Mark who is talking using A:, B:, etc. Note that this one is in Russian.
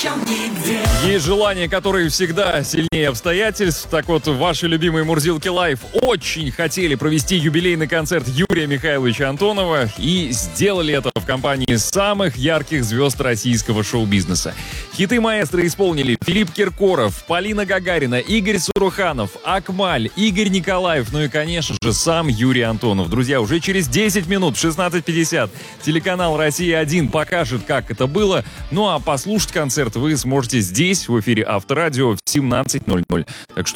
A: Есть желания, которые всегда сильнее обстоятельств. Так вот, ваши любимые Мурзилки Лайв очень хотели провести юбилейный концерт Юрия Михайловича Антонова и сделали это в компании самых ярких звезд российского шоу-бизнеса. Хиты маэстро исполнили Филипп Киркоров, Полина Гагарина, Игорь Суруханов, Акмаль, Игорь Николаев, ну и, конечно же, сам Юрий Антонов. Друзья, уже через 10 минут, в 16:50, телеканал «Россия-1» покажет, как это было. Ну а послушать концерт вы сможете здесь, в эфире Авторадио, в 17:00. Так что